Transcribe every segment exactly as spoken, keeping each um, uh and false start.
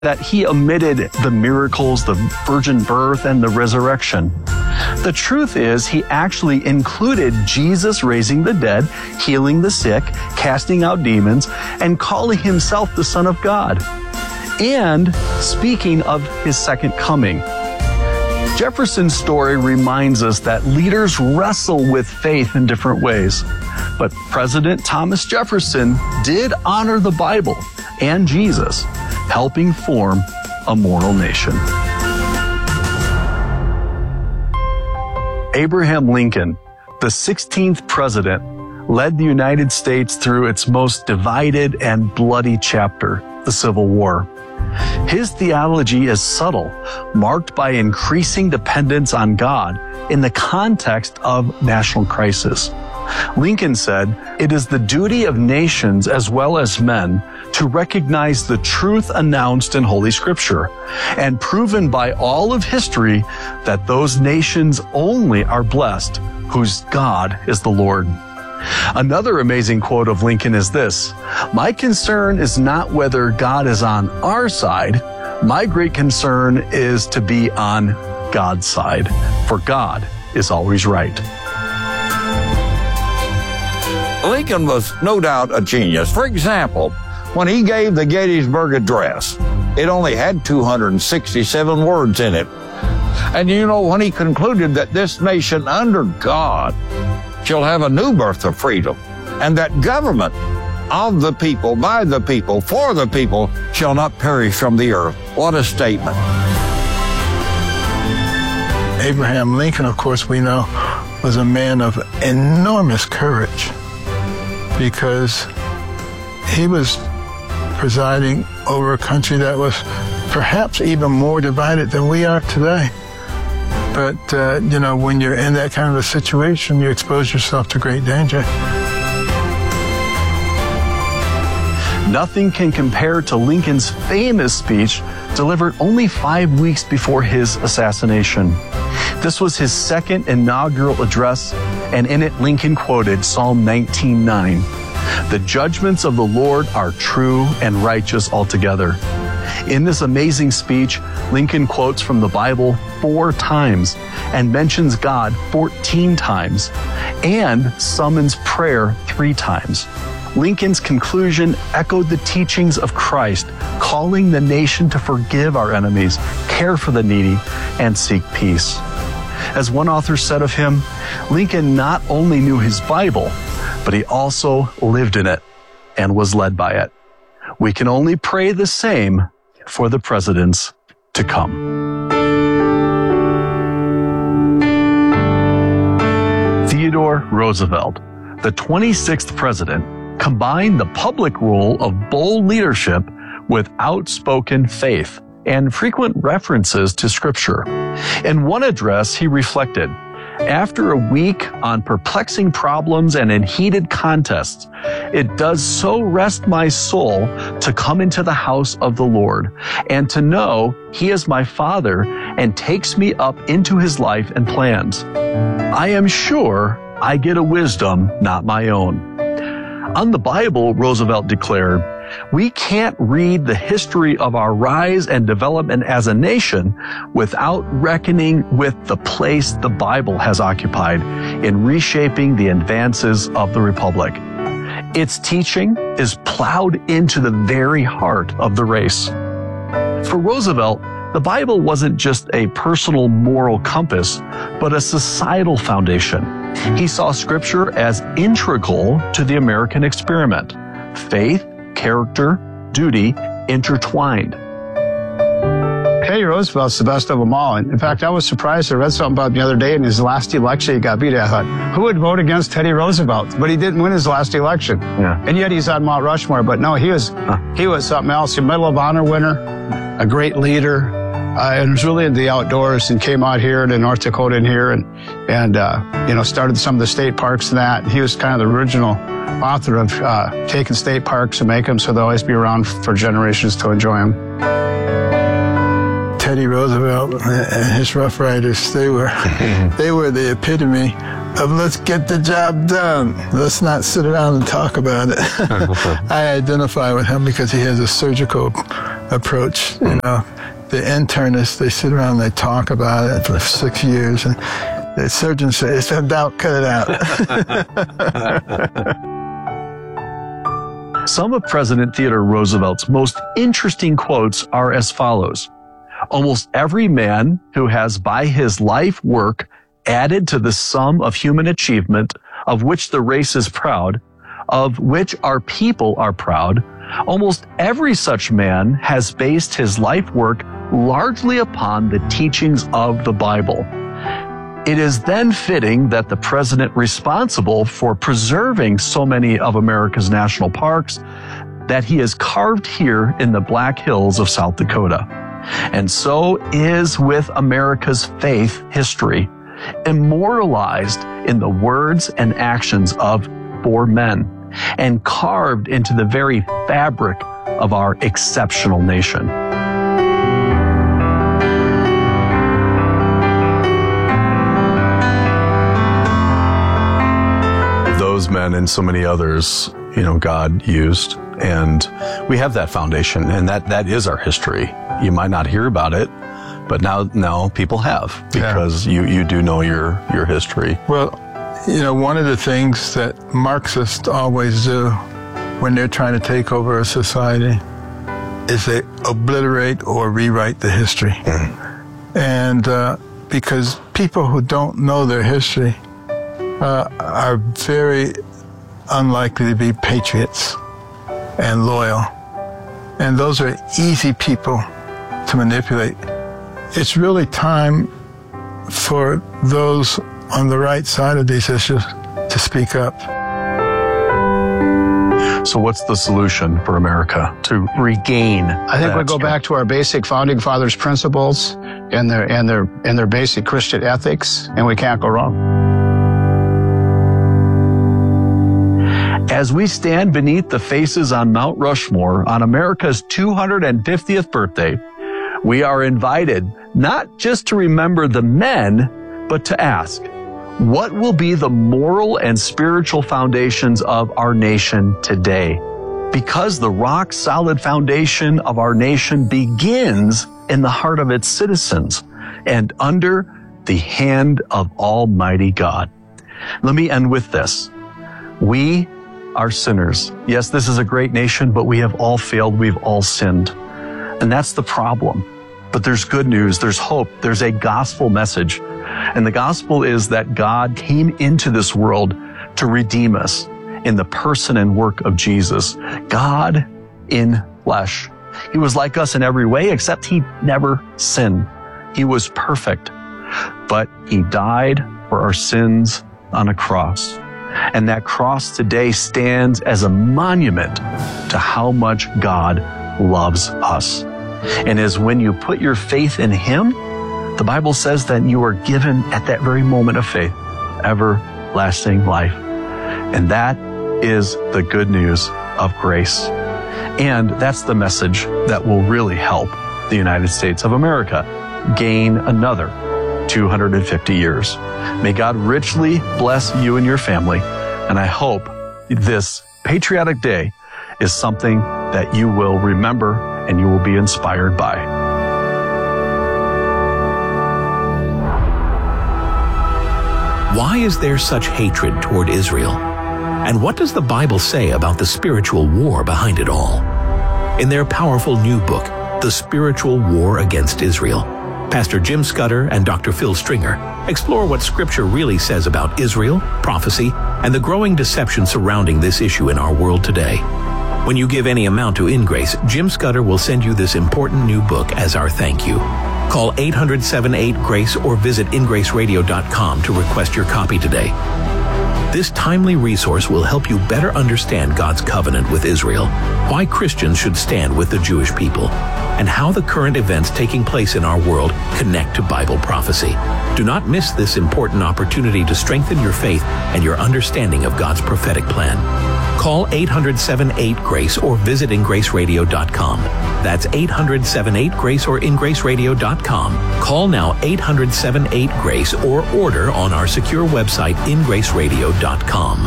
that he omitted the miracles, the virgin birth, and the resurrection. The truth is, he actually included Jesus raising the dead, healing the sick, casting out demons, and calling himself the Son of God, and speaking of his second coming. Jefferson's story reminds us that leaders wrestle with faith in different ways. But President Thomas Jefferson did honor the Bible and Jesus, helping form a moral nation. Abraham Lincoln, the sixteenth president, led the United States through its most divided and bloody chapter, the Civil War. His theology is subtle, marked by increasing dependence on God in the context of national crisis. Lincoln said, "It is the duty of nations as well as men to recognize the truth announced in Holy Scripture and proven by all of history that those nations only are blessed whose God is the Lord." Another amazing quote of Lincoln is this: "My concern is not whether God is on our side. My great concern is to be on God's side, for God is always right." Lincoln was no doubt a genius. For example, when he gave the Gettysburg Address, it only had two hundred sixty-seven words in it. And you know, when he concluded that this nation under God shall have a new birth of freedom, and that government of the people, by the people, for the people, shall not perish from the earth. What a statement. Abraham Lincoln, of course, we know, was a man of enormous courage, because he was presiding over a country that was perhaps even more divided than we are today. But, uh, you know, when you're in that kind of a situation, you expose yourself to great danger. Nothing can compare to Lincoln's famous speech delivered only five weeks before his assassination. This was his second inaugural address, and in it Lincoln quoted Psalm nineteen nine. "The judgments of the Lord are true and righteous altogether." In this amazing speech, Lincoln quotes from the Bible four times and mentions God fourteen times and summons prayer three times. Lincoln's conclusion echoed the teachings of Christ, calling the nation to forgive our enemies, care for the needy, and seek peace. As one author said of him, Lincoln not only knew his Bible, but he also lived in it and was led by it. We can only pray the same for the presidents to come. Theodore Roosevelt, the twenty-sixth president, combined the public role of bold leadership with outspoken faith and frequent references to Scripture. In one address, he reflected, "After a week on perplexing problems and in heated contests, it does so rest my soul to come into the house of the Lord and to know He is my Father and takes me up into His life and plans. I am sure I get a wisdom not my own." On the Bible, Roosevelt declared, "We can't read the history of our rise and development as a nation without reckoning with the place the Bible has occupied in reshaping the advances of the Republic. Its teaching is plowed into the very heart of the race." For Roosevelt, the Bible wasn't just a personal moral compass, but a societal foundation. He saw Scripture as integral to the American experiment. Faith, character, duty intertwined. Teddy Roosevelt's the best of them all. In fact, I was surprised. I read something about him the other day in his last election. He got beat. I thought, who would vote against Teddy Roosevelt? But he didn't win his last election. Yeah. And yet he's on Mount Rushmore. But no, he was huh. he was something else. A Medal of Honor winner, a great leader, uh, and was really into the outdoors and came out here to North Dakota and here and, and uh, you know, started some of the state parks and that. He was kind of the original author of uh, taking state parks and make them so they'll always be around for generations to enjoy them. Teddy Roosevelt and his Rough Riders, they were they were the epitome of let's get the job done. Let's not sit around and talk about it. I identify with him because he has a surgical approach. You know, the internists, they sit around and they talk about it for six years, and the surgeon says, "It's a doubt, cut it out." Some of President Theodore Roosevelt's most interesting quotes are as follows. Almost every man who has by his life work added to the sum of human achievement, of which the race is proud, of which our people are proud, almost every such man has based his life work largely upon the teachings of the Bible. It is then fitting that the president responsible for preserving so many of America's national parks, that he is carved here in the Black Hills of South Dakota. And so is with America's faith history, immortalized in the words and actions of four men, and carved into the very fabric of our exceptional nation. Those men and so many others, you know, God used, and we have that foundation, and that, that is our history. You might not hear about it, but now, now people have, because yeah. you, you do know your, your history. Well, you know, one of the things that Marxists always do when they're trying to take over a society is they obliterate or rewrite the history. Mm. And uh, because people who don't know their history uh, are very unlikely to be patriots and loyal. And those are easy people to manipulate. It's really time for those on the right side of these issues to speak up. So what's the solution for America to regain? I think we go strength? back to our basic founding fathers' principles and their and their and their basic Christian ethics, and we can't go wrong. As we stand beneath the faces on Mount Rushmore on America's two hundred fiftieth birthday, we are invited not just to remember the men, but to ask, what will be the moral and spiritual foundations of our nation today? Because the rock-solid foundation of our nation begins in the heart of its citizens and under the hand of Almighty God. Let me end with this. We are sinners. Yes, this is a great nation, but we have all failed. We've all sinned. And that's the problem. But there's good news. There's hope. There's a gospel message. And the gospel is that God came into this world to redeem us in the person and work of Jesus. God in flesh. He was like us in every way, except he never sinned. He was perfect, but he died for our sins on a cross. And that cross today stands as a monument to how much God loves us. And as when you put your faith in him, the Bible says that you are given at that very moment of faith, everlasting life. And that is the good news of grace. And that's the message that will really help the United States of America gain another two hundred fifty years. May God richly bless you and your family. And I hope this patriotic day is something that you will remember and you will be inspired by. Why is there such hatred toward Israel? And what does the Bible say about the spiritual war behind it all? In their powerful new book, The Spiritual War Against Israel, Pastor Jim Scudder and Doctor Phil Stringer explore what Scripture really says about Israel, prophecy, and the growing deception surrounding this issue in our world today. When you give any amount to InGrace, Jim Scudder will send you this important new book as our thank you. Call eight hundred, seven eight, GRACE or visit in grace radio dot com to request your copy today. This timely resource will help you better understand God's covenant with Israel, why Christians should stand with the Jewish people, and how the current events taking place in our world connect to Bible prophecy. Do not miss this important opportunity to strengthen your faith and your understanding of God's prophetic plan. Call eight hundred, seven eight, GRACE or visit in grace radio dot com. That's eight hundred, seven eight, GRACE or in grace radio dot com. Call now eight hundred, seven eight, GRACE or order on our secure website in grace radio dot com.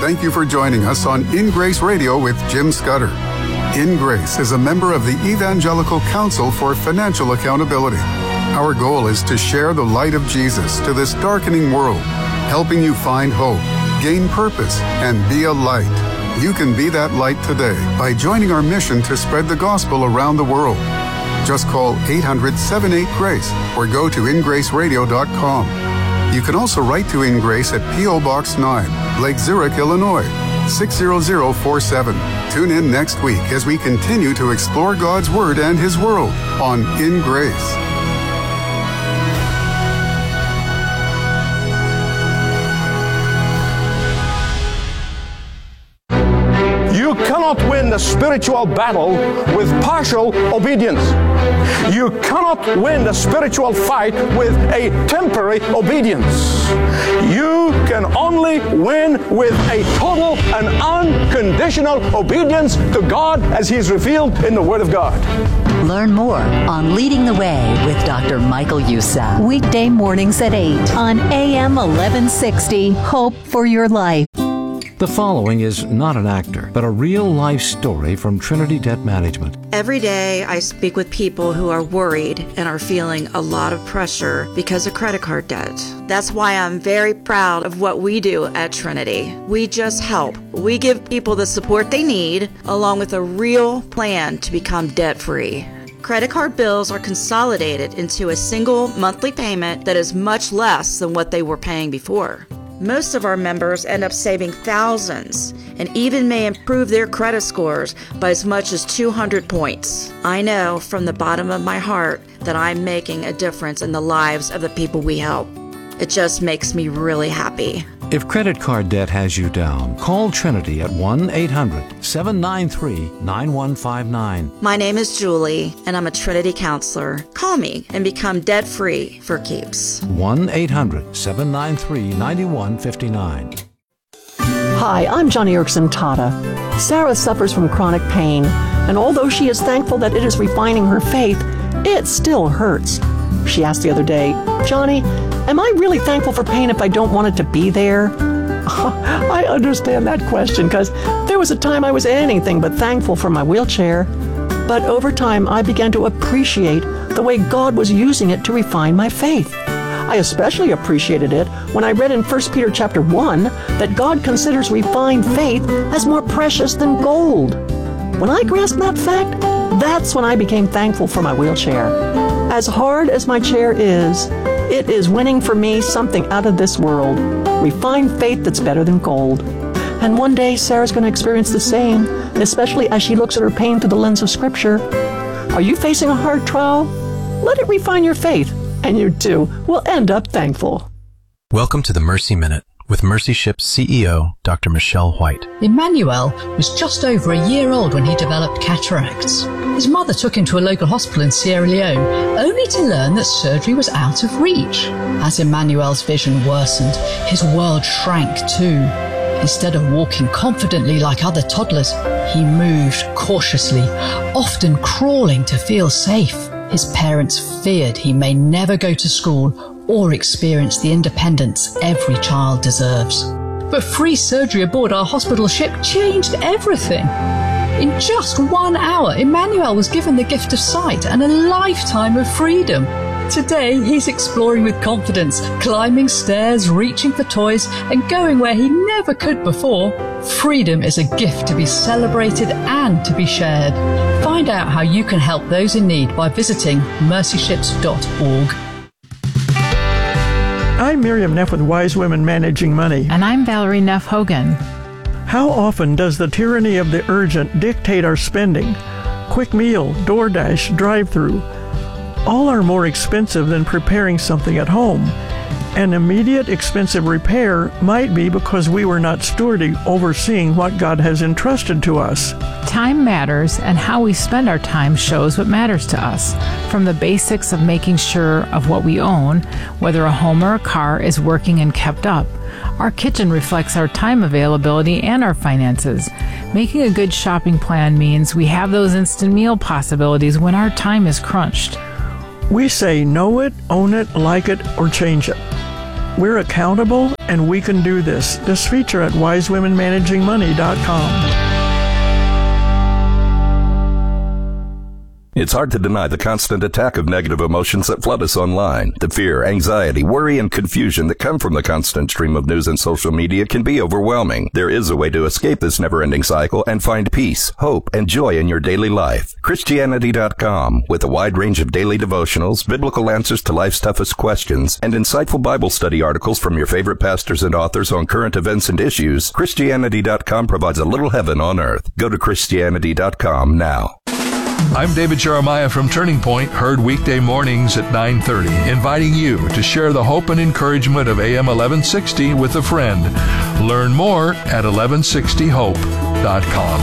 thank you for joining us on In Grace Radio with Jim Scudder. In Grace is a member of the Evangelical Council for Financial Accountability. Our goal is to share the light of Jesus to this darkening world, helping you find hope, gain purpose, and be a light. You can be that light today by joining our mission to spread the gospel around the world. Just call eight hundred, seven eight, GRACE or go to in grace radio dot com. You can also write to In Grace at P O Box nine, Lake Zurich, Illinois, six zero zero four seven. Tune in next week as we continue to explore God's Word and His world on In Grace. You cannot win the spiritual battle with partial obedience. You cannot win the spiritual fight with a temporary obedience. You can only win with a total and unconditional obedience to God as He's revealed in the Word of God. Learn more on Leading the Way with Doctor Michael Youssef. Weekday mornings at eight on A M eleven sixty. Hope for your life. The following is not an actor, but a real-life story from Trinity Debt Management. Every day I speak with people who are worried and are feeling a lot of pressure because of credit card debt. That's why I'm very proud of what we do at Trinity. We just help. We give people the support they need, along with a real plan to become debt-free. Credit card bills are consolidated into a single monthly payment that is much less than what they were paying before. Most of our members end up saving thousands and even may improve their credit scores by as much as two hundred points. I know from the bottom of my heart that I'm making a difference in the lives of the people we help. It just makes me really happy. If credit card debt has you down, call Trinity at one eight hundred, seven nine three, nine one five nine. My name is Julie, and I'm a Trinity counselor. Call me and become debt-free for keeps. one eight hundred, seven nine three, nine one five nine. Hi, I'm Johnny Erickson Tata. Sarah suffers from chronic pain, and although she is thankful that it is refining her faith, it still hurts. She asked the other day, Johnny, am I really thankful for pain if I don't want it to be there? I understand that question because there was a time I was anything but thankful for my wheelchair. But over time, I began to appreciate the way God was using it to refine my faith. I especially appreciated it when I read in First Peter chapter one that God considers refined faith as more precious than gold. When I grasped that fact, that's when I became thankful for my wheelchair. As hard as my chair is, it is winning for me something out of this world. Refined faith that's better than gold. And one day, Sarah's going to experience the same, especially as she looks at her pain through the lens of Scripture. Are you facing a hard trial? Let it refine your faith, and you too will end up thankful. Welcome to the Mercy Minute with Mercy Ship's C E O, Doctor Michelle White. Emmanuel was just over a year old when he developed cataracts. His mother took him to a local hospital in Sierra Leone, only to learn that surgery was out of reach. As Emmanuel's vision worsened, his world shrank too. Instead of walking confidently like other toddlers, he moved cautiously, often crawling to feel safe. His parents feared he may never go to school or experience the independence every child deserves. But free surgery aboard our hospital ship changed everything. In just one hour, Emmanuel was given the gift of sight and a lifetime of freedom. Today, he's exploring with confidence, climbing stairs, reaching for toys, and going where he never could before. Freedom is a gift to be celebrated and to be shared. Find out how you can help those in need by visiting mercy ships dot org. I'm Miriam Neff with Wise Women Managing Money. And I'm Valerie Neff Hogan. How often does the tyranny of the urgent dictate our spending? Quick meal, DoorDash, drive-through. All are more expensive than preparing something at home. An immediate expensive repair might be because we were not stewarding, overseeing what God has entrusted to us. Time matters, and how we spend our time shows what matters to us. From the basics of making sure of what we own, whether a home or a car is working and kept up. Our kitchen reflects our time availability and our finances. Making a good shopping plan means we have those instant meal possibilities when our time is crunched. We say know it, own it, like it, or change it. We're accountable, and we can do this. This feature at wise women managing money dot com. It's hard to deny the constant attack of negative emotions that flood us online. The fear, anxiety, worry, and confusion that come from the constant stream of news and social media can be overwhelming. There is a way to escape this never-ending cycle and find peace, hope, and joy in your daily life. Christianity dot com, with a wide range of daily devotionals, biblical answers to life's toughest questions, and insightful Bible study articles from your favorite pastors and authors on current events and issues, Christianity dot com provides a little heaven on earth. Go to Christianity dot com now. I'm David Jeremiah from Turning Point, heard weekday mornings at nine thirty, inviting you to share the hope and encouragement of A M eleven sixty with a friend. Learn more at eleven sixty hope dot com.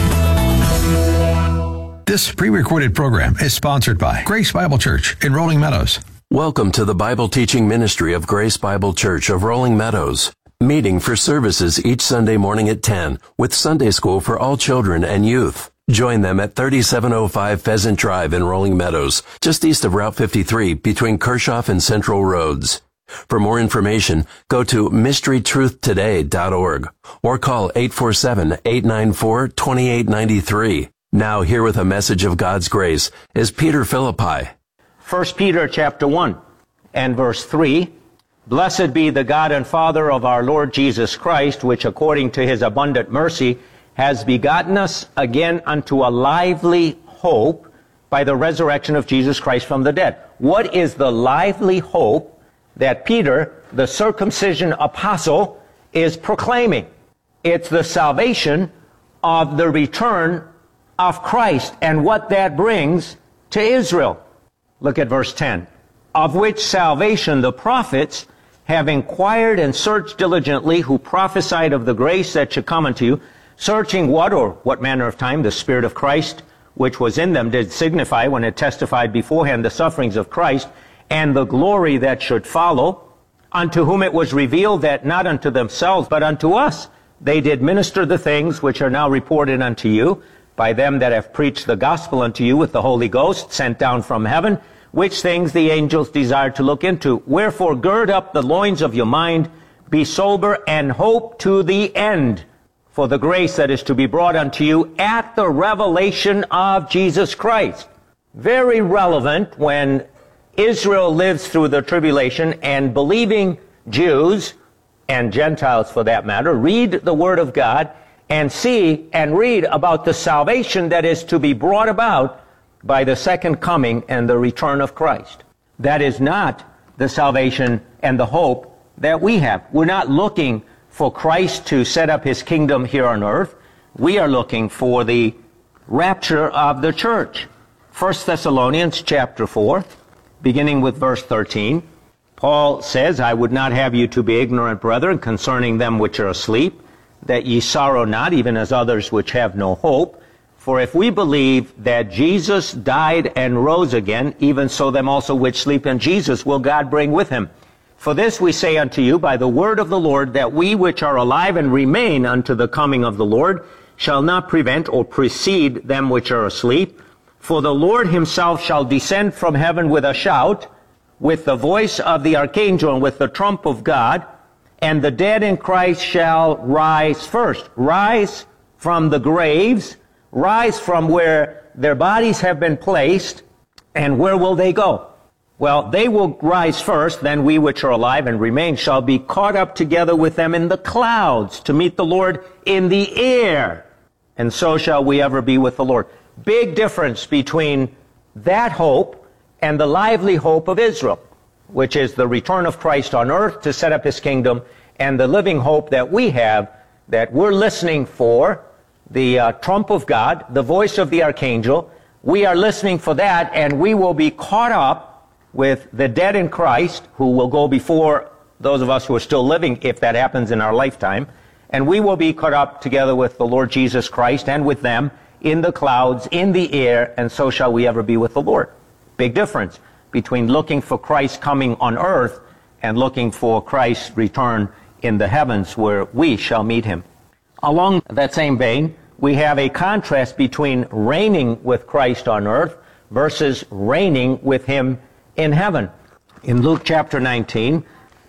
This pre-recorded program is sponsored by Grace Bible Church in Rolling Meadows. Welcome to the Bible teaching ministry of Grace Bible Church of Rolling Meadows. Meeting for services each Sunday morning at ten, with Sunday school for all children and youth. Join them at thirty-seven oh five Pheasant Drive in Rolling Meadows, just east of Route fifty-three between Kershaw and Central Roads. For more information, go to mystery truth today dot org or call eight four seven, eight nine four, two eight nine three. Now here with a message of God's grace is Peter Philippi. First Peter chapter one and verse three. Blessed be the God and Father of our Lord Jesus Christ, which according to his abundant mercy has begotten us again unto a lively hope by the resurrection of Jesus Christ from the dead. What is the lively hope that Peter, the circumcision apostle, is proclaiming? It's the salvation of the return of Christ and what that brings to Israel. Look at verse ten. Of which salvation the prophets have inquired and searched diligently, who prophesied of the grace that should come unto you, searching what or what manner of time the Spirit of Christ, which was in them, did signify when it testified beforehand the sufferings of Christ, and the glory that should follow, unto whom it was revealed that not unto themselves, but unto us, they did minister the things which are now reported unto you, by them that have preached the gospel unto you with the Holy Ghost, sent down from heaven, which things the angels desired to look into. Wherefore gird up the loins of your mind, be sober, and hope to the end for the grace that is to be brought unto you at the revelation of Jesus Christ. Very relevant when Israel lives through the tribulation, and believing Jews, and Gentiles for that matter, read the Word of God and see and read about the salvation that is to be brought about by the second coming and the return of Christ. That is not the salvation and the hope that we have. We're not looking for Christ to set up his kingdom here on earth. We are looking for the rapture of the church. First Thessalonians chapter four, beginning with verse thirteen. Paul says, I would not have you to be ignorant, brethren, concerning them which are asleep, that ye sorrow not, even as others which have no hope. For if we believe that Jesus died and rose again, even so them also which sleep in Jesus will God bring with him. For this we say unto you by the word of the Lord, that we which are alive and remain unto the coming of the Lord shall not prevent or precede them which are asleep. For the Lord himself shall descend from heaven with a shout, with the voice of the archangel, and with the trump of God, and the dead in Christ shall rise first. Rise from the graves, rise from where their bodies have been placed, and where will they go? Well, they will rise first, then we which are alive and remain shall be caught up together with them in the clouds to meet the Lord in the air. And so shall we ever be with the Lord. Big difference between that hope and the lively hope of Israel, which is the return of Christ on earth to set up his kingdom, and the living hope that we have, that we're listening for, the uh, trump of God, the voice of the archangel. We are listening for that, and we will be caught up with the dead in Christ, who will go before those of us who are still living, if that happens in our lifetime. And we will be caught up together with the Lord Jesus Christ and with them in the clouds, in the air, and so shall we ever be with the Lord. Big difference between looking for Christ coming on earth and looking for Christ's return in the heavens, where we shall meet him. Along that same vein, we have a contrast between reigning with Christ on earth versus reigning with him in heaven. In Luke chapter nineteen,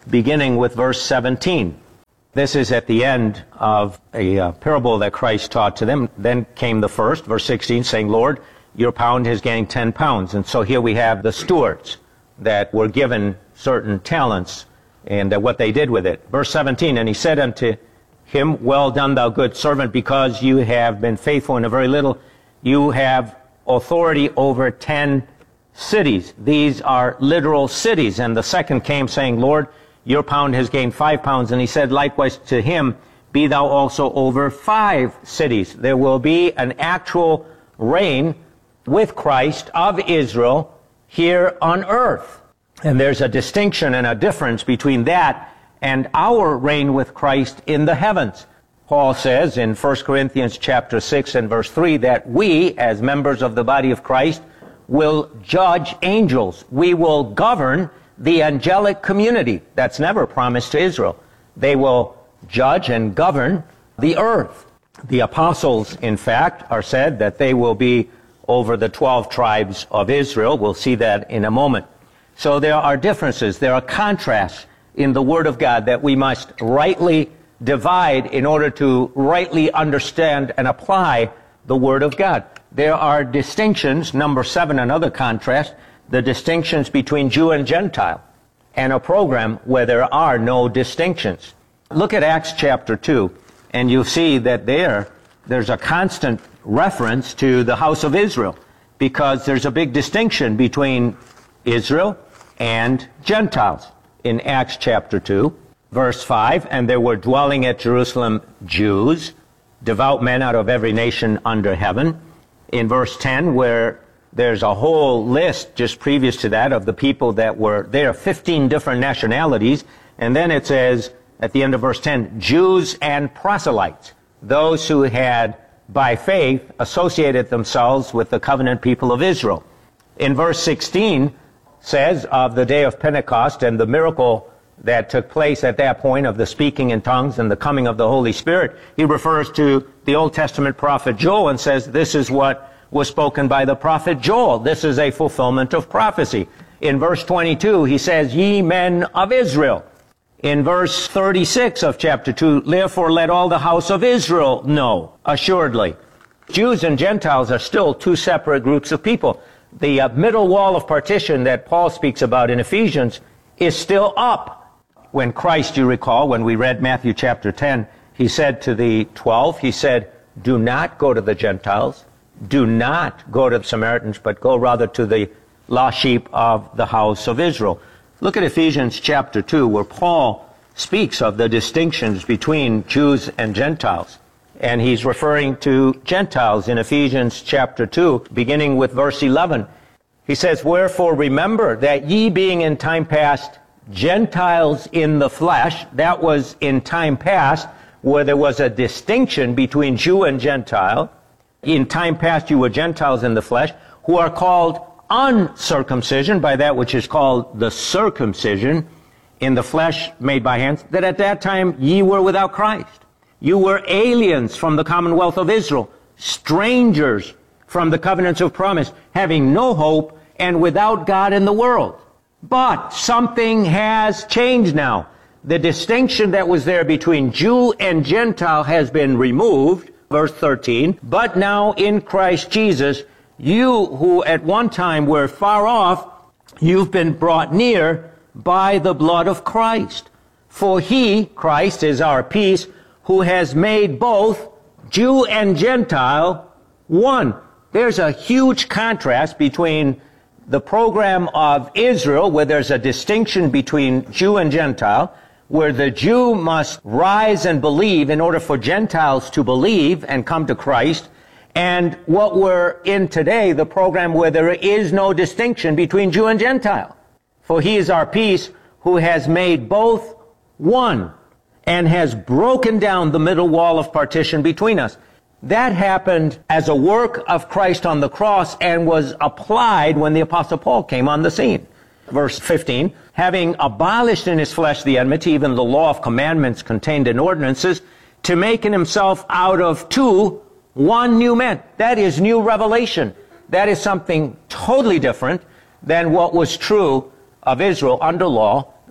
beginning with verse seventeen. This is at the end of a uh, parable that Christ taught to them. Then came the first, verse sixteen, saying, Lord, your pound has gained ten pounds. And so here we have the stewards that were given certain talents and uh, what they did with it. Verse seventeen, and he said unto him, well done, thou good servant, because you have been faithful in a very little, you have authority over ten cities. These are literal cities. And the second came saying, Lord, your pound has gained five pounds. And he said likewise to him, be thou also over five cities. There will be an actual reign with Christ of Israel here on earth. And there's a distinction and a difference between that and our reign with Christ in the heavens. Paul says in First Corinthians chapter six and verse three that we, as members of the body of Christ, will judge angels. We will govern the angelic community. That's never promised to Israel. They will judge and govern the earth. The apostles, in fact, are said that they will be over the twelve tribes of Israel. We'll see that in a moment. So there are differences. There are contrasts in the Word of God that we must rightly divide in order to rightly understand and apply the Word of God. There are distinctions, number seven, another contrast, the distinctions between Jew and Gentile, and a program where there are no distinctions. Look at Acts chapter two, and you'll see that there, there's a constant reference to the house of Israel, because there's a big distinction between Israel and Gentiles. In Acts chapter two, verse five, and there were dwelling at Jerusalem Jews, devout men out of every nation under heaven. In verse ten, where there's a whole list just previous to that of the people that were there, fifteen different nationalities, and then it says at the end of verse ten, Jews and proselytes, those who had by faith associated themselves with the covenant people of Israel. In verse sixteen says of the day of Pentecost and the miracle that took place at that point of the speaking in tongues and the coming of the Holy Spirit, he refers to the Old Testament prophet Joel and says this is what was spoken by the prophet Joel. This is a fulfillment of prophecy. In verse twenty-two, he says, ye men of Israel. In verse thirty-six of chapter two, therefore let all the house of Israel know, assuredly. Jews and Gentiles are still two separate groups of people. The uh, middle wall of partition that Paul speaks about in Ephesians is still up. When Christ, you recall, when we read Matthew chapter ten, he said to the twelve, he said, do not go to the Gentiles, do not go to the Samaritans, but go rather to the lost sheep of the house of Israel. Look at Ephesians chapter two, where Paul speaks of the distinctions between Jews and Gentiles. And he's referring to Gentiles in Ephesians chapter two, beginning with verse eleven. He says, wherefore remember that ye being in time past Gentiles in the flesh, that was in time past where there was a distinction between Jew and Gentile. In time past you were Gentiles in the flesh, who are called uncircumcision by that which is called the circumcision in the flesh made by hands, that at that time ye were without Christ. You were aliens from the commonwealth of Israel, strangers from the covenants of promise, having no hope and without God in the world. But something has changed now. The distinction that was there between Jew and Gentile has been removed, verse thirteen. But now in Christ Jesus, you who at one time were far off, you've been brought near by the blood of Christ. For he, Christ, is our peace, who has made both Jew and Gentile one. There's a huge contrast between the program of Israel, where there's a distinction between Jew and Gentile, where the Jew must rise and believe in order for Gentiles to believe and come to Christ, and what we're in today, the program where there is no distinction between Jew and Gentile. For he is our peace, who has made both one, and has broken down the middle wall of partition between us. That happened as a work of Christ on the cross and was applied when the Apostle Paul came on the scene. Verse fifteen, having abolished in his flesh the enmity, even the law of commandments contained in ordinances, to make in himself out of two one new man. That is new revelation. That is something totally different than what was true of Israel under law.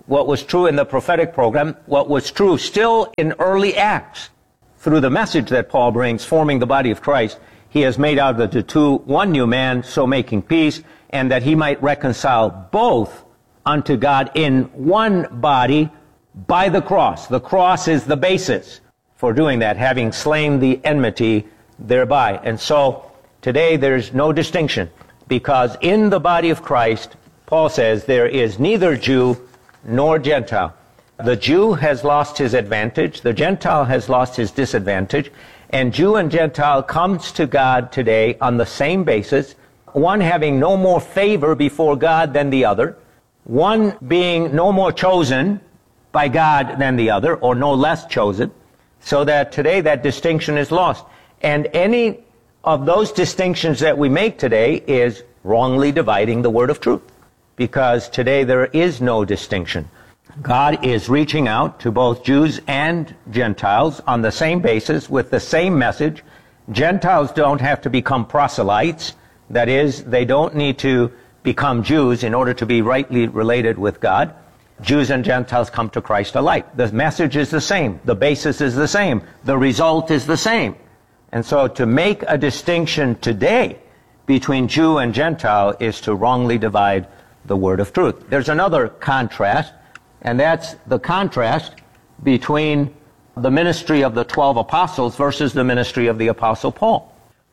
what was true in the prophetic program, what was true still in early Acts, through the message that Paul brings, forming the body of Christ, he has made out of the two one new man, so making peace, and that he might reconcile both unto God in one body by the cross. The cross is the basis for doing that, having slain the enmity thereby. And so today there's no distinction, because in the body of Christ, Paul says, there is neither Jew nor Gentile. The Jew has lost his advantage, the Gentile has lost his disadvantage, and Jew and Gentile comes to God today on the same basis, one having no more favor before God than the other, one being no more chosen by God than the other, or no less chosen, so that today that distinction is lost. And any of those distinctions that we make today is wrongly dividing the word of truth, because today there is no distinction. God is reaching out to both Jews and Gentiles on the same basis with the same message. Gentiles don't have to become proselytes. That is, they don't need to become Jews in order to be rightly related with God. Jews and Gentiles come to Christ alike. The message is the same. The basis is the same. The result is the same. And so to make a distinction today between Jew and Gentile is to wrongly divide the word of truth. There's another contrast, and that's the contrast between the ministry of the twelve apostles versus the ministry of the apostle Paul.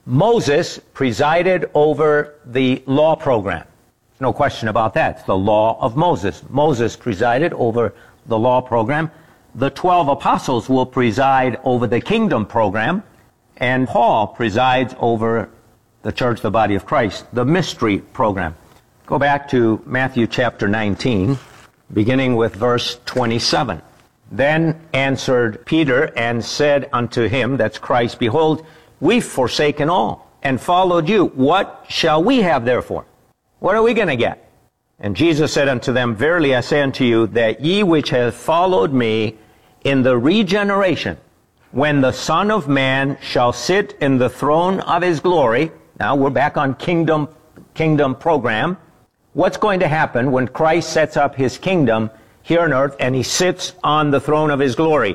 Moses presided over the law program. No question about that. It's the law of Moses. Moses presided over the law program. The twelve apostles will preside over the kingdom program, and Paul presides over the church, the body of Christ, the mystery program. Go back to Matthew chapter nineteen, beginning with verse twenty-seven. Then answered Peter and said unto him, that's Christ, behold, we've forsaken all and followed you. What shall we have therefore? What are we going to get? And Jesus said unto them, verily I say unto you, that ye which have followed me in the regeneration, when the Son of Man shall sit in the throne of his glory. Now we're back on kingdom, kingdom program. What's going to happen when Christ sets up his kingdom here on earth and he sits on the throne of his glory?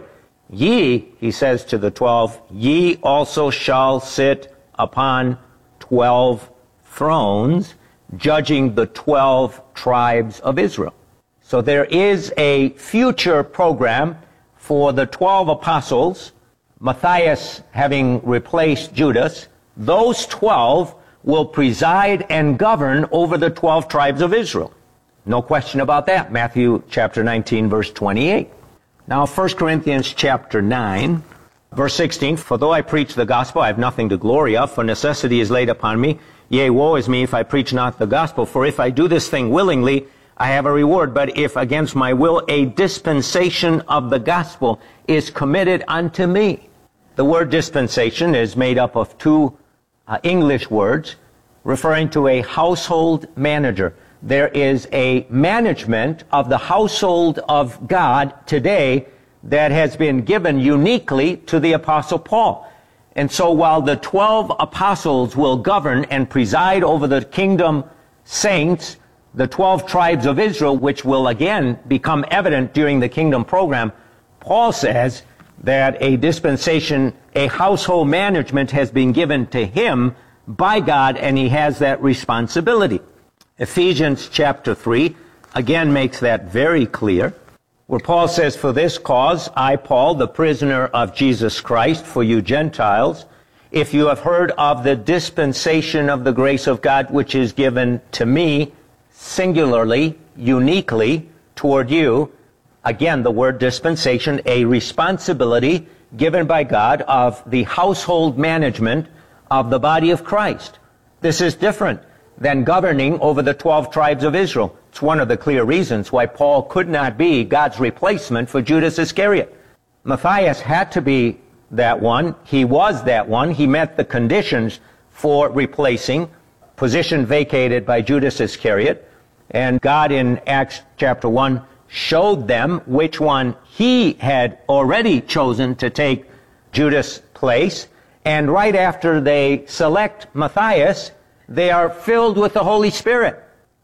Ye, he says to the twelve, ye also shall sit upon twelve thrones, judging the twelve tribes of Israel. So there is a future program for the twelve apostles, Matthias having replaced Judas. Those twelve will preside and govern over the twelve tribes of Israel. No question about that. Matthew chapter nineteen, verse twenty-eight. Now, First Corinthians chapter nine, verse sixteen, for though I preach the gospel, I have nothing to glory of, for necessity is laid upon me. Yea, woe is me if I preach not the gospel, for if I do this thing willingly, I have a reward. But if against my will a dispensation of the gospel is committed unto me. The word dispensation is made up of two uh, English words referring to a household manager. There is a management of the household of God today that has been given uniquely to the Apostle Paul. And so while the twelve apostles will govern and preside over the kingdom saints, the twelve tribes of Israel, which will again become evident during the kingdom program, Paul says that a dispensation, a household management has been given to him by God, and he has that responsibility. Ephesians chapter three again makes that very clear, where Paul says, for this cause, I, Paul, the prisoner of Jesus Christ, for you Gentiles, if you have heard of the dispensation of the grace of God, which is given to me, singularly, uniquely, toward you. Again, the word dispensation, a responsibility given by God of the household management of the body of Christ. This is different than governing over the twelve tribes of Israel. It's one of the clear reasons why Paul could not be God's replacement for Judas Iscariot. Matthias had to be that one. He was that one. He met the conditions for replacing, position vacated by Judas Iscariot. And God in Acts chapter one showed them which one he had already chosen to take Judas' place. And right after they select Matthias, they are filled with the Holy Spirit.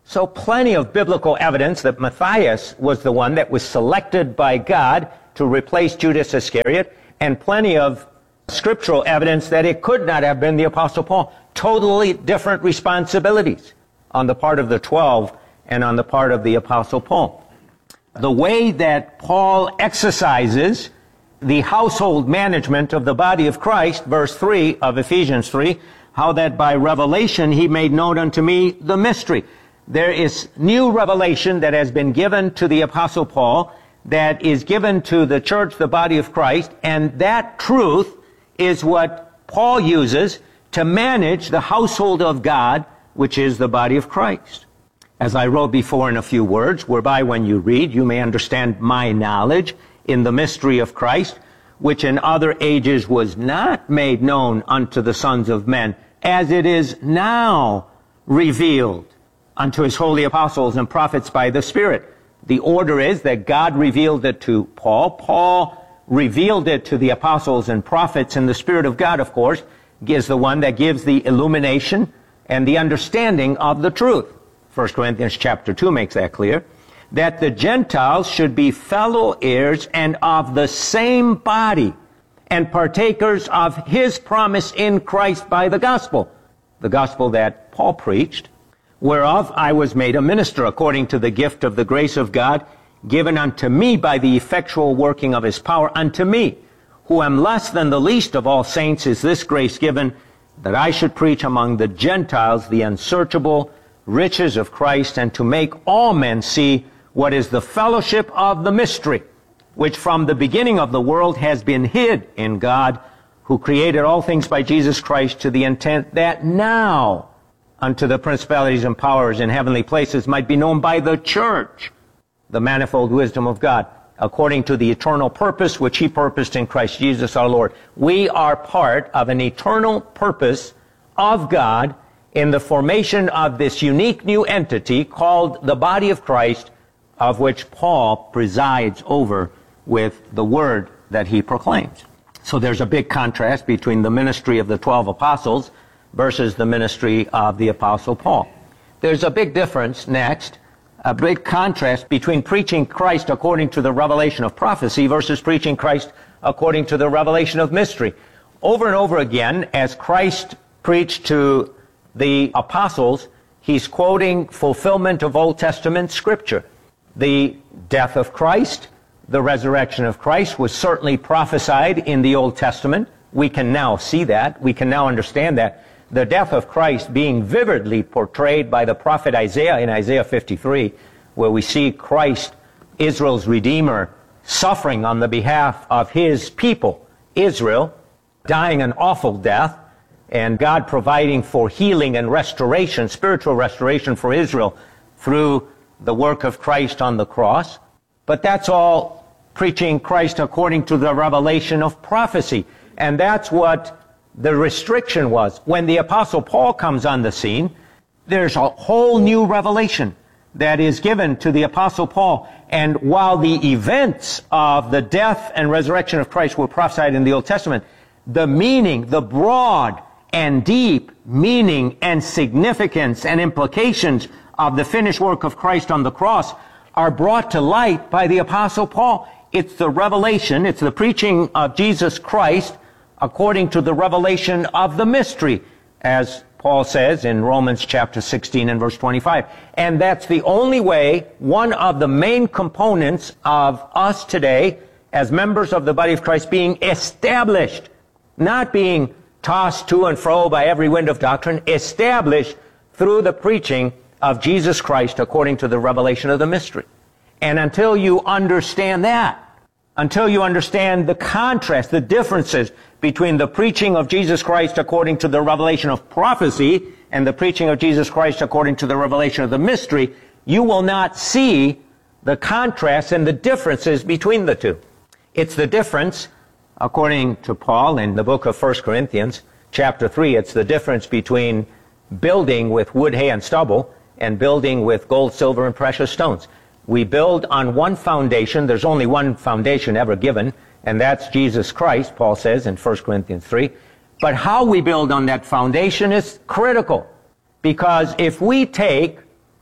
So plenty of biblical evidence that Matthias was the one that was selected by God to replace Judas Iscariot, and plenty of scriptural evidence that it could not have been the Apostle Paul. Totally different responsibilities on the part of the twelve and on the part of the Apostle Paul. The way that Paul exercises the household management of the body of Christ, verse three of Ephesians three, how that by revelation he made known unto me the mystery. There is new revelation that has been given to the Apostle Paul, that is given to the church, the body of Christ, and that truth is what Paul uses to manage the household of God, which is the body of Christ. As I wrote before in a few words, whereby when you read, you may understand my knowledge in the mystery of Christ, which in other ages was not made known unto the sons of men, as it is now revealed unto his holy apostles and prophets by the Spirit. The order is that God revealed it to Paul. Paul revealed it to the apostles and prophets, and the Spirit of God, of course, is the one that gives the illumination and the understanding of the truth. First Corinthians chapter two makes that clear, that the Gentiles should be fellow heirs and of the same body and partakers of his promise in Christ by the gospel, the gospel that Paul preached, whereof I was made a minister according to the gift of the grace of God given unto me by the effectual working of his power. Unto me, who am less than the least of all saints, is this grace given, that I should preach among the Gentiles the unsearchable riches of Christ, and to make all men see what is the fellowship of the mystery, which from the beginning of the world has been hid in God, who created all things by Jesus Christ, to the intent that now unto the principalities and powers in heavenly places might be known by the church the manifold wisdom of God, according to the eternal purpose which he purposed in Christ Jesus our Lord. We are part of an eternal purpose of God in the formation of this unique new entity called the body of Christ, of which Paul presides over with the word that he proclaims. So there's a big contrast between the ministry of the twelve apostles versus the ministry of the Apostle Paul. There's a big difference, next, a big contrast between preaching Christ according to the revelation of prophecy versus preaching Christ according to the revelation of mystery. Over and over again, as Christ preached to the apostles, he's quoting fulfillment of Old Testament scripture. The death of Christ, the resurrection of Christ was certainly prophesied in the Old Testament. We can now see that. We can now understand that. The death of Christ being vividly portrayed by the prophet Isaiah in Isaiah fifty-three, where we see Christ, Israel's Redeemer, suffering on the behalf of his people, Israel, dying an awful death, and God providing for healing and restoration, spiritual restoration for Israel through the work of Christ on the cross. But that's all preaching Christ according to the revelation of prophecy. And that's what the restriction was. When the Apostle Paul comes on the scene, there's a whole new revelation that is given to the Apostle Paul. And while the events of the death and resurrection of Christ were prophesied in the Old Testament, the meaning, the broad and deep meaning and significance and implications of the finished work of Christ on the cross are brought to light by the Apostle Paul. It's the revelation, it's the preaching of Jesus Christ according to the revelation of the mystery, as Paul says in Romans chapter sixteen and verse twenty-five. And that's the only way, one of the main components of us today as members of the body of Christ being established, not being tossed to and fro by every wind of doctrine, established through the preaching of Jesus Christ according to the revelation of the mystery. And until you understand that, until you understand the contrast, the differences between the preaching of Jesus Christ according to the revelation of prophecy and the preaching of Jesus Christ according to the revelation of the mystery, you will not see the contrast and the differences between the two. It's the difference, according to Paul in the book of First Corinthians, chapter three, it's the difference between building with wood, hay, and stubble and building with gold, silver, and precious stones. We build on one foundation. There's only one foundation ever given, and that's Jesus Christ, Paul says in First Corinthians three. But how we build on that foundation is critical, because if we take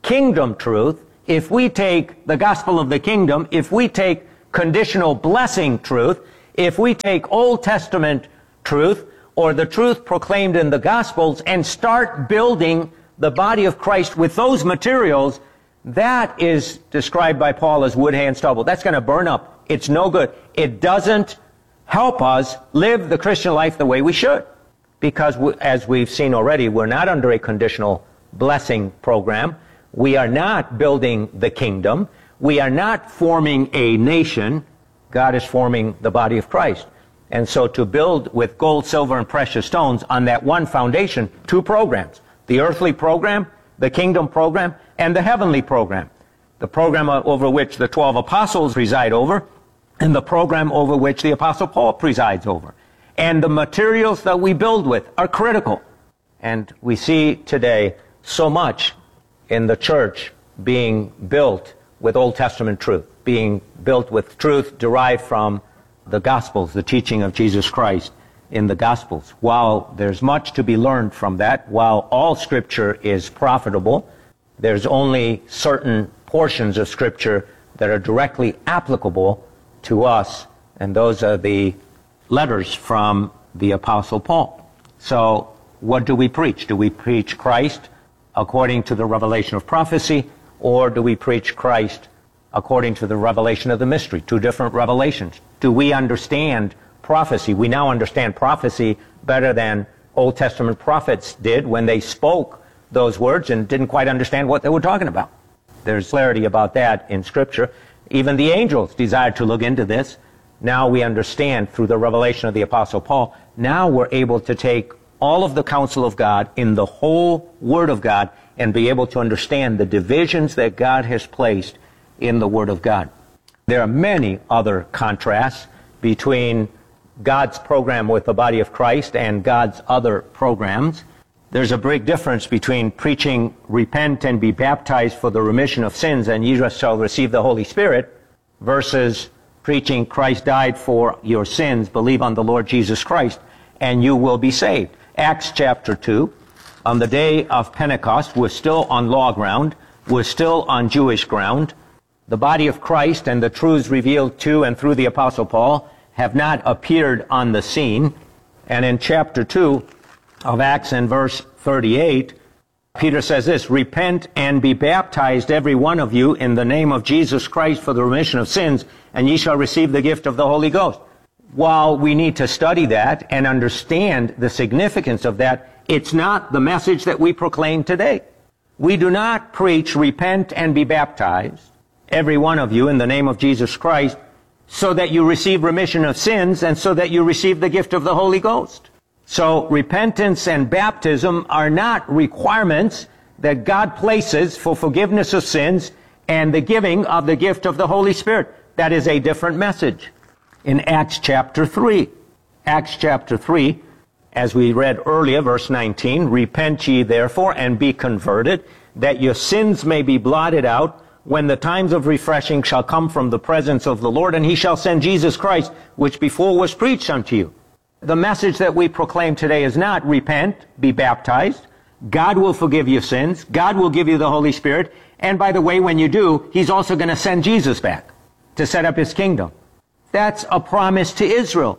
kingdom truth, if we take the gospel of the kingdom, if we take conditional blessing truth, if we take Old Testament truth or the truth proclaimed in the Gospels and start building the body of Christ with those materials, that is described by Paul as wood, hay, and stubble. That's going to burn up. It's no good. It doesn't help us live the Christian life the way we should. Because, we, as we've seen already, we're not under a conditional blessing program. We are not building the kingdom. We are not forming a nation. God is forming the body of Christ. And so to build with gold, silver, and precious stones on that one foundation, two programs, the earthly program, the kingdom program, and the heavenly program. The program over which the twelve apostles preside over, and the program over which the apostle Paul presides over. And the materials that we build with are critical. And we see today so much in the church being built with Old Testament truth, being built with truth derived from the Gospels, the teaching of Jesus Christ in the Gospels. While there's much to be learned from that, while all Scripture is profitable, there's only certain portions of Scripture that are directly applicable to us, and those are the letters from the Apostle Paul. So what do we preach? Do we preach Christ according to the revelation of prophecy, or do we preach Christ according to the revelation of the mystery? Two different revelations. Do we understand prophecy? We now understand prophecy better than Old Testament prophets did when they spoke those words and didn't quite understand what they were talking about. There's clarity about that in Scripture. Even the angels desired to look into this. Now we understand through the revelation of the Apostle Paul. Now we're able to take all of the counsel of God in the whole Word of God and be able to understand the divisions that God has placed in the Word of God. There are many other contrasts between God's program with the body of Christ and God's other programs. There's a big difference between preaching, repent and be baptized for the remission of sins, and ye shall receive the Holy Spirit, versus preaching Christ died for your sins, believe on the Lord Jesus Christ, and you will be saved. Acts chapter two, on the day of Pentecost, we're still on law ground, we're still on Jewish ground. The body of Christ and the truths revealed to and through the Apostle Paul have not appeared on the scene. And in chapter two of Acts and verse thirty-eight, Peter says this, repent and be baptized every one of you in the name of Jesus Christ for the remission of sins, and ye shall receive the gift of the Holy Ghost. While we need to study that and understand the significance of that, it's not the message that we proclaim today. We do not preach repent and be baptized, every one of you in the name of Jesus Christ, so that you receive remission of sins and so that you receive the gift of the Holy Ghost. So repentance and baptism are not requirements that God places for forgiveness of sins and the giving of the gift of the Holy Spirit. That is a different message. In Acts chapter three, Acts chapter three, as we read earlier, verse nineteen, repent ye therefore and be converted, that your sins may be blotted out, when the times of refreshing shall come from the presence of the Lord, and he shall send Jesus Christ, which before was preached unto you. The message that we proclaim today is not repent, be baptized. God will forgive your sins. God will give you the Holy Spirit. And by the way, when you do, he's also going to send Jesus back to set up his kingdom. That's a promise to Israel.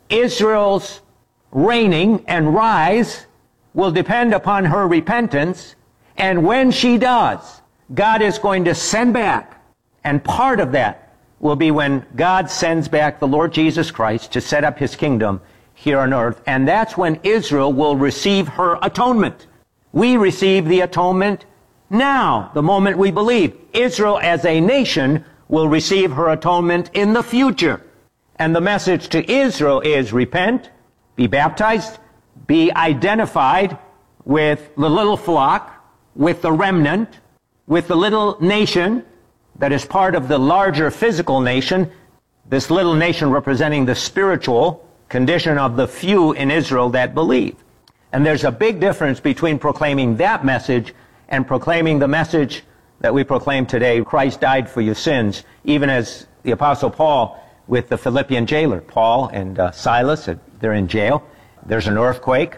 Israel's reigning and rise will depend upon her repentance. And when she does, God is going to send back. And part of that will be when God sends back the Lord Jesus Christ to set up his kingdom here on earth. And that's when Israel will receive her atonement. We receive the atonement now, the moment we believe. Israel as a nation will receive her atonement in the future. And the message to Israel is repent, be baptized, be identified with the little flock, with the remnant, with the little nation that is part of the larger physical nation, this little nation representing the spiritual condition of the few in Israel that believe. And there's a big difference between proclaiming that message and proclaiming the message that we proclaim today, Christ died for your sins, even as the Apostle Paul with the Philippian jailer. Paul and uh, Silas, they're in jail. There's an earthquake,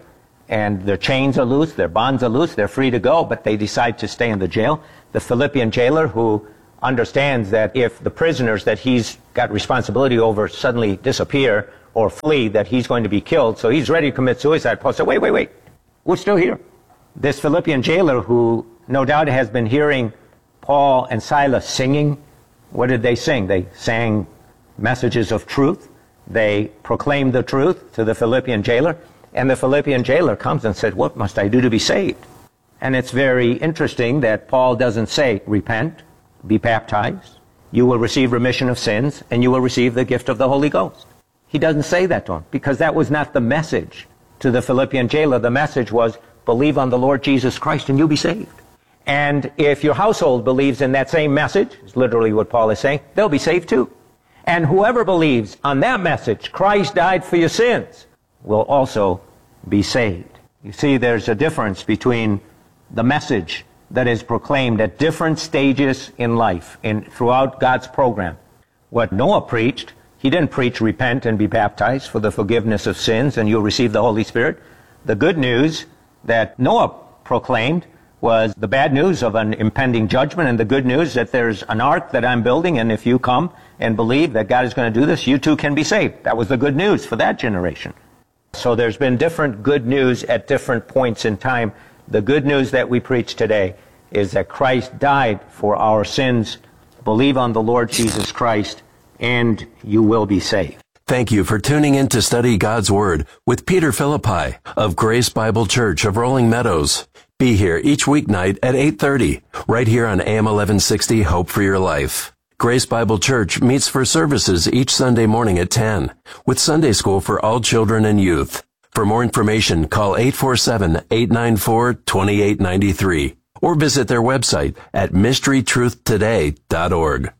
and their chains are loose, their bonds are loose, they're free to go, but they decide to stay in the jail. The Philippian jailer, who understands that if the prisoners that he's got responsibility over suddenly disappear or flee, that he's going to be killed, so he's ready to commit suicide. Paul said, wait, wait, wait, we're still here. This Philippian jailer, who no doubt has been hearing Paul and Silas singing, what did they sing? They sang messages of truth. They proclaimed the truth to the Philippian jailer, and the Philippian jailer comes and said, what must I do to be saved? And it's very interesting that Paul doesn't say, repent, be baptized, you will receive remission of sins, and you will receive the gift of the Holy Ghost. He doesn't say that to him, because that was not the message to the Philippian jailer. The message was, believe on the Lord Jesus Christ and you'll be saved. And if your household believes in that same message, is literally what Paul is saying, they'll be saved too. And whoever believes on that message, Christ died for your sins, will also be saved. You see, there's a difference between the message that is proclaimed at different stages in life, in throughout God's program. What Noah preached, he didn't preach repent and be baptized for the forgiveness of sins and you'll receive the Holy Spirit. The good news that Noah proclaimed was the bad news of an impending judgment, and the good news that there's an ark that I'm building, and if you come and believe that God is going to do this, you too can be saved. That was the good news for that generation. So there's been different good news at different points in time. The good news that we preach today is that Christ died for our sins. Believe on the Lord Jesus Christ, and you will be saved. Thank you for tuning in to study God's Word with Peter Philippi of Grace Bible Church of Rolling Meadows. Be here each weeknight at eight thirty, right here on A M eleven sixty, Hope for Your Life. Grace Bible Church meets for services each Sunday morning at ten, with Sunday school for all children and youth. For more information, call eight four seven, eight nine four, two eight nine three or visit their website at mystery truth today dot org.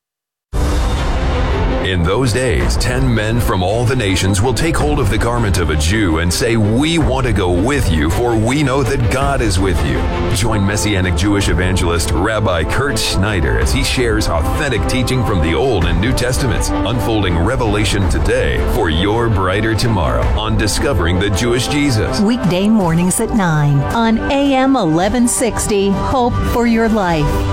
In those days, ten men from all the nations will take hold of the garment of a Jew and say, we want to go with you, for we know that God is with you. Join Messianic Jewish evangelist Rabbi Kurt Schneider as he shares authentic teaching from the Old and New Testaments, unfolding revelation today for your brighter tomorrow on Discovering the Jewish Jesus. Weekday mornings at nine on A M eleven sixty, Hope for Your Life.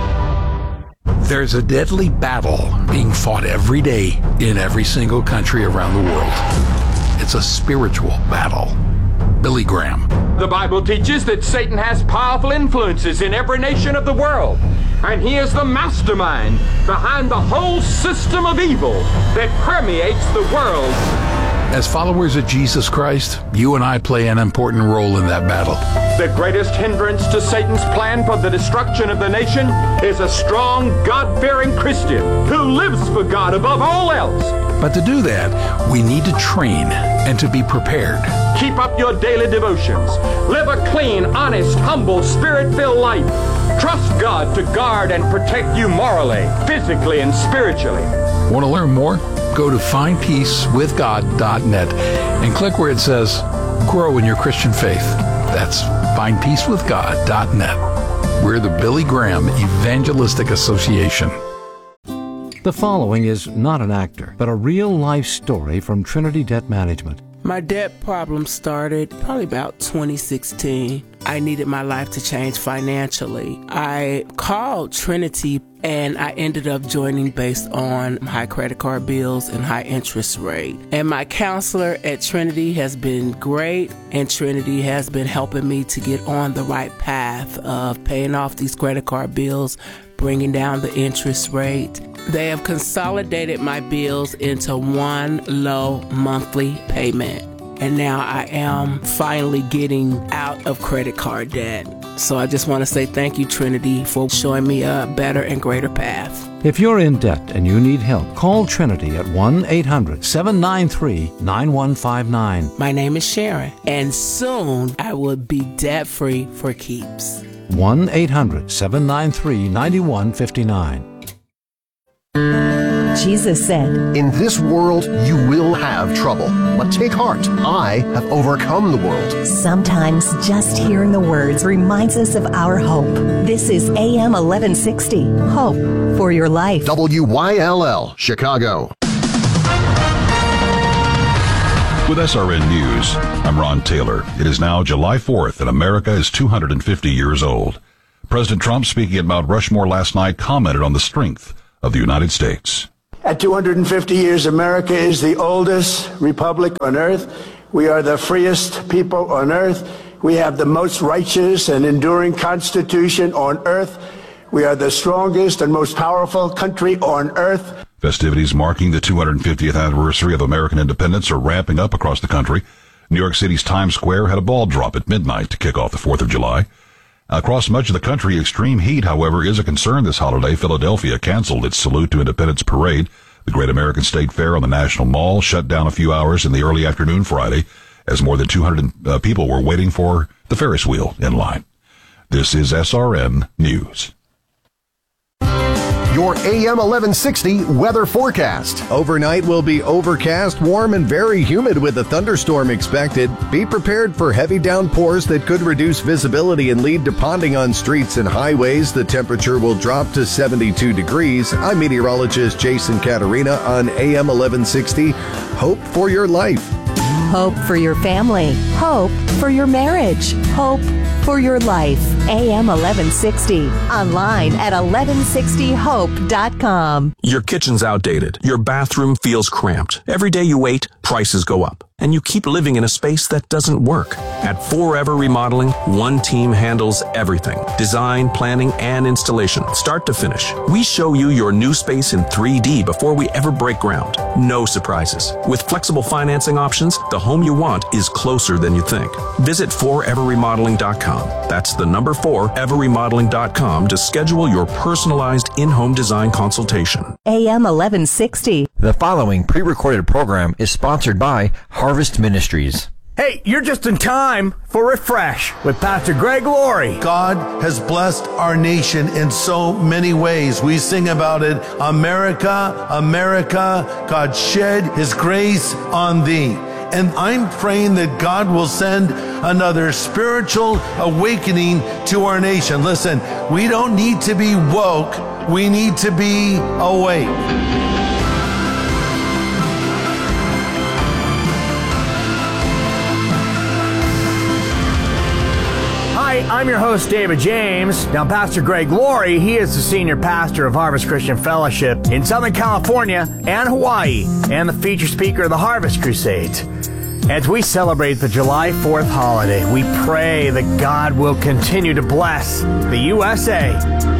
There's a deadly battle being fought every day in every single country around the world. It's a spiritual battle. Billy Graham. The Bible teaches that Satan has powerful influences in every nation of the world, and he is the mastermind behind the whole system of evil that permeates the world. As followers of Jesus Christ, you and I play an important role in that battle. The greatest hindrance to Satan's plan for the destruction of the nation is a strong, God-fearing Christian who lives for God above all else. But to do that, we need to train and to be prepared. Keep up your daily devotions. Live a clean, honest, humble, spirit-filled life. Trust God to guard and protect you morally, physically, and spiritually. Want to learn more? Go to find peace with God dot net and click where it says Grow in Your Christian Faith. That's find peace with God dot net. We're the Billy Graham Evangelistic Association. The following is not an actor, but a real-life story from Trinity Debt Management. My debt problem started probably about twenty sixteen. I needed my life to change financially. I called Trinity and I ended up joining based on high credit card bills and high interest rate. And my counselor at Trinity has been great, and Trinity has been helping me to get on the right path of paying off these credit card bills, bringing down the interest rate. They have consolidated my bills into one low monthly payment. And now I am finally getting out of credit card debt. So I just want to say thank you, Trinity, for showing me a better and greater path. If you're in debt and you need help, call Trinity at one eight hundred, seven nine three, nine one five nine. My name is Sharon, and soon I will be debt-free for keeps. one eight hundred, seven nine three, nine one five nine. Jesus said, in this world you will have trouble, but take heart, I have overcome the world. Sometimes just hearing the words reminds us of our hope. This is A M eleven sixty, Hope for Your Life. W Y L L, Chicago. With S R N News, I'm Ron Taylor. It is now July fourth, and America is two hundred fifty years old. President Trump, speaking at Mount Rushmore last night, commented on the strength of the United States. At two hundred fifty years, America is the oldest republic on earth. We are the freest people on earth. We have the most righteous and enduring constitution on earth. We are the strongest and most powerful country on earth. Festivities marking the two hundred fiftieth anniversary of American independence are ramping up across the country. New York City's Times Square had a ball drop at midnight to kick off the fourth of July. Across much of the country, extreme heat, however, is a concern this holiday. Philadelphia canceled its Salute to Independence parade. The Great American State Fair on the National Mall shut down a few hours in the early afternoon Friday as more than two hundred uh, people were waiting for the Ferris wheel in line. This is S R N News. Your A M eleven sixty weather forecast. Overnight will be overcast, warm, and very humid with a thunderstorm expected. Be prepared for heavy downpours that could reduce visibility and lead to ponding on streets and highways. The temperature will drop to seventy-two degrees. I'm meteorologist Jason Caterina on A M eleven sixty. Hope for your life. Hope for your family. Hope for your marriage. Hope for your life. A M eleven sixty. Online at eleven sixty hope dot com. Your kitchen's outdated. Your bathroom feels cramped. Every day you wait, prices go up. And you keep living in a space that doesn't work. At Forever Remodeling, one team handles everything. Design, planning, and installation, start to finish. We show you your new space in three D before we ever break ground. No surprises. With flexible financing options, the home you want is closer than you think. Visit forever remodeling dot com. That's the number four, ever remodeling dot com to schedule your personalized in-home design consultation. A M eleven sixty. The following pre-recorded program is sponsored by Harvest Ministries. Hey, you're just in time for Refresh with Pastor Greg Laurie. God has blessed our nation in so many ways. We sing about it. America, America, God shed his grace on thee. And I'm praying that God will send another spiritual awakening to our nation. Listen, we don't need to be woke. We need to be awake. Hi, I'm your host, David James. Now, Pastor Greg Laurie, he is the senior pastor of Harvest Christian Fellowship in Southern California and Hawaii, and the featured speaker of the Harvest Crusades. As we celebrate the July fourth holiday, we pray that God will continue to bless the U S A